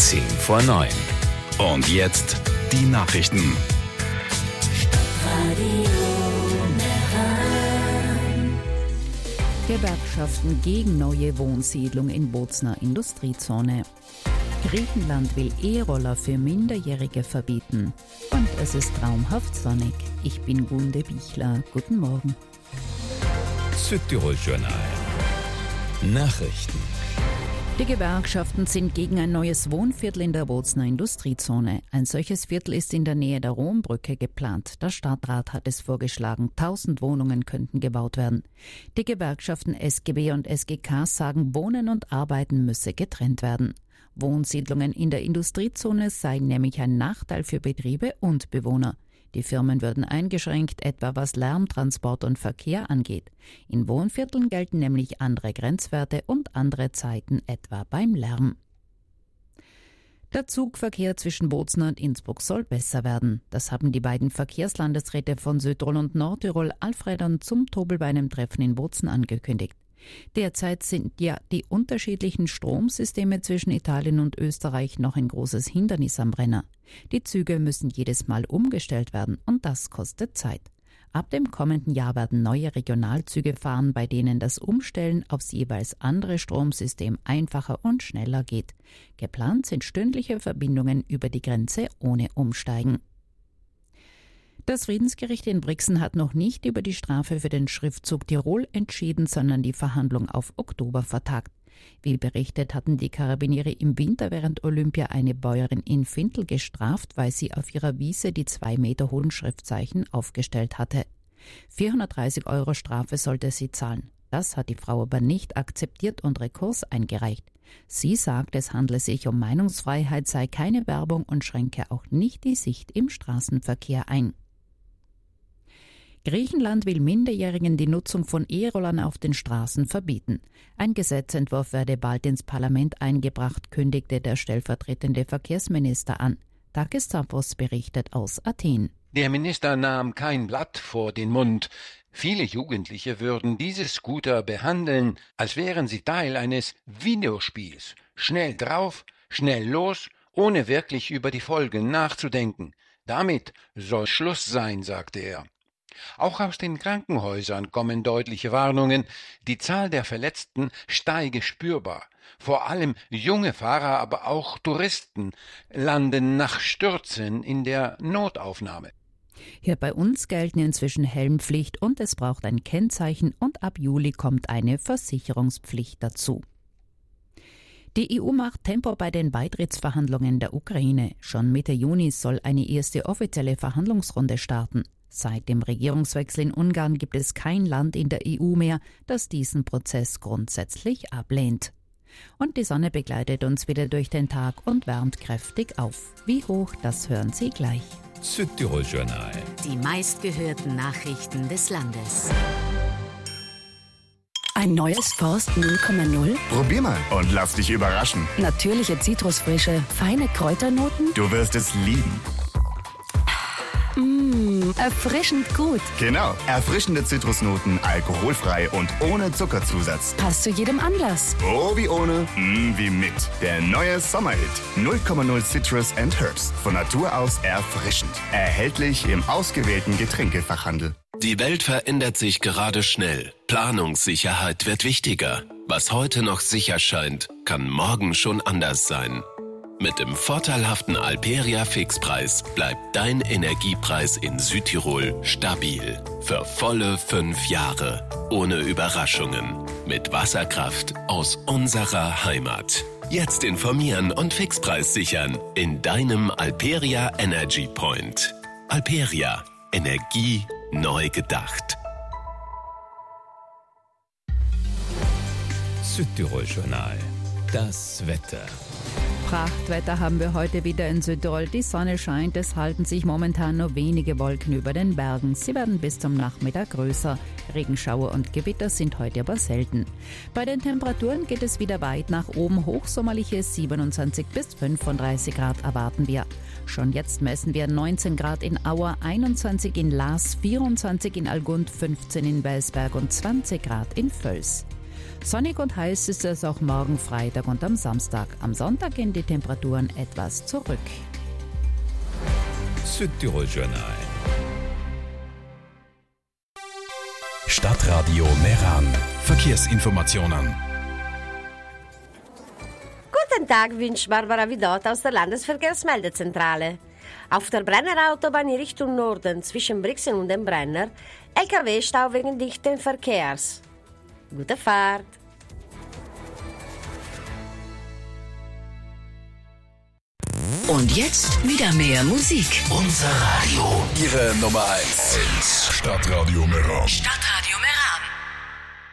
10:10. Und jetzt die Nachrichten. Gewerkschaften gegen neue Wohnsiedlung in Bozner Industriezone. Griechenland will E-Roller für Minderjährige verbieten. Und es ist traumhaft sonnig. Ich bin Gunde Bichler. Guten Morgen. Südtirol Journal. Nachrichten. Die Gewerkschaften sind gegen ein neues Wohnviertel in der Bozner Industriezone. Ein solches Viertel ist in der Nähe der Rombrücke geplant. Der Stadtrat hat es vorgeschlagen. 1000 Wohnungen könnten gebaut werden. Die Gewerkschaften SGB und SGK sagen, Wohnen und Arbeiten müsse getrennt werden. Wohnsiedlungen in der Industriezone seien nämlich ein Nachteil für Betriebe und Bewohner. Die Firmen würden eingeschränkt, etwa was Lärm, Transport und Verkehr angeht. In Wohnvierteln gelten nämlich andere Grenzwerte und andere Zeiten, etwa beim Lärm. Der Zugverkehr zwischen Bozner und Innsbruck soll besser werden. Das haben die beiden Verkehrslandesräte von Südtirol und Nordtirol Alfred und Zumtobel bei einem Treffen in Bozen angekündigt. Derzeit sind ja die unterschiedlichen Stromsysteme zwischen Italien und Österreich noch ein großes Hindernis am Brenner. Die Züge müssen jedes Mal umgestellt werden und das kostet Zeit. Ab dem kommenden Jahr werden neue Regionalzüge fahren, bei denen das Umstellen aufs jeweils andere Stromsystem einfacher und schneller geht. Geplant sind stündliche Verbindungen über die Grenze ohne Umsteigen. Das Friedensgericht in Brixen hat noch nicht über die Strafe für den Schriftzug Tirol entschieden, sondern die Verhandlung auf Oktober vertagt. Wie berichtet, hatten die Karabiniere im Winter während Olympia eine Bäuerin in Findl gestraft, weil sie auf ihrer Wiese die 2 Meter hohen Schriftzeichen aufgestellt hatte. 430 € Strafe sollte sie zahlen. Das hat die Frau aber nicht akzeptiert und Rekurs eingereicht. Sie sagt, es handle sich um Meinungsfreiheit, sei keine Werbung und schränke auch nicht die Sicht im Straßenverkehr ein. Griechenland will Minderjährigen die Nutzung von E-Rollern auf den Straßen verbieten. Ein Gesetzentwurf werde bald ins Parlament eingebracht, kündigte der stellvertretende Verkehrsminister an. Takis Zappos berichtet aus Athen. Der Minister nahm kein Blatt vor den Mund. Viele Jugendliche würden diese Scooter behandeln, als wären sie Teil eines Videospiels. Schnell drauf, schnell los, ohne wirklich über die Folgen nachzudenken. Damit soll Schluss sein, sagte er. Auch aus den Krankenhäusern kommen deutliche Warnungen. Die Zahl der Verletzten steige spürbar. Vor allem junge Fahrer, aber auch Touristen landen nach Stürzen in der Notaufnahme. Hier bei uns gelten inzwischen Helmpflicht und es braucht ein Kennzeichen und ab Juli kommt eine Versicherungspflicht dazu. Die EU macht Tempo bei den Beitrittsverhandlungen der Ukraine. Schon Mitte Juni soll eine erste offizielle Verhandlungsrunde starten. Seit dem Regierungswechsel in Ungarn gibt es kein Land in der EU mehr, das diesen Prozess grundsätzlich ablehnt. Und die Sonne begleitet uns wieder durch den Tag und wärmt kräftig auf. Wie hoch, das hören Sie gleich. Südtirol Journal. Die meistgehörten Nachrichten des Landes. Ein neues Forst 0,0? Probier mal und lass dich überraschen. Natürliche Zitrusfrische, feine Kräuternoten? Du wirst es lieben. Erfrischend gut. Genau, erfrischende Zitrusnoten, alkoholfrei und ohne Zuckerzusatz. Passt zu jedem Anlass. Oh, wie ohne, wie mit. Der neue Sommerhit. 0,0 Citrus and Herbs. Von Natur aus erfrischend. Erhältlich im ausgewählten Getränkefachhandel. Die Welt verändert sich gerade schnell. Planungssicherheit wird wichtiger. Was heute noch sicher scheint, kann morgen schon anders sein. Mit dem vorteilhaften Alperia Fixpreis bleibt dein Energiepreis in Südtirol stabil. Für volle 5 Jahre. Ohne Überraschungen. Mit Wasserkraft aus unserer Heimat. Jetzt informieren und Fixpreis sichern in deinem Alperia Energy Point. Alperia. Energie neu gedacht. Südtirol Journal. Das Wetter. Prachtwetter haben wir heute wieder in Südtirol. Die Sonne scheint, es halten sich momentan nur wenige Wolken über den Bergen. Sie werden bis zum Nachmittag größer. Regenschauer und Gewitter sind heute aber selten. Bei den Temperaturen geht es wieder weit nach oben. Hochsommerliche 27 bis 35 Grad erwarten wir. Schon jetzt messen wir 19 Grad in Auer, 21 in Laas, 24 in Algund, 15 in Welsberg und 20 Grad in Völs. Sonnig und heiß ist es auch morgen Freitag und am Samstag. Am Sonntag gehen die Temperaturen etwas zurück. Südtirol Journal. Stadtradio Meran. Verkehrsinformationen. Guten Tag, wünscht Barbara Vidot aus der Landesverkehrsmeldezentrale. Auf der Brenner-Autobahn in Richtung Norden zwischen Brixen und dem Brenner LKW-Stau wegen dichten Verkehrs. Gute Fahrt! Und jetzt wieder mehr Musik. Unser Radio. Ihre Nummer 1. Stadtradio Meran. Stadtradio Meran.